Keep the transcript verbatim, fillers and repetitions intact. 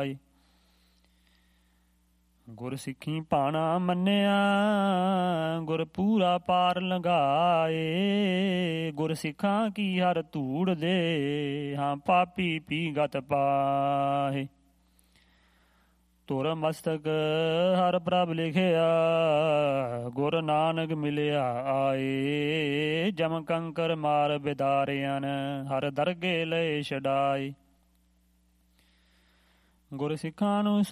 ਜਾਏ। ਗੁਰ ਸਿੱਖੀ ਭਾਣਾ ਮੰਨਿਆ ਗੁਰ ਪੂਰਾ ਪਾਰ ਲੰਘਾਏ। ਗੁਰ ਸਿੱਖਾਂ ਕੀ ਹਰ ਧੂੜ ਦੇ ਹਾਂ ਪਾਪੀ ਪੀਗਤ ਪਾਹੇ। ਤੁਰ ਮਸਤਕ ਹਰ ਪ੍ਰਭ ਲਿਖਿਆ ਗੁਰ ਨਾਨਕ ਮਿਲਿਆ ਆਏ। ਜਮ ਕੰਕਰ ਮਾਰ ਬਿਦਾਰਿਆਨ ਹਰ ਦਰਗੇ ਲਏ ਛਡਾਏ। ਗੁਰ ਸਿੱਖਾਂ ਨੂੰ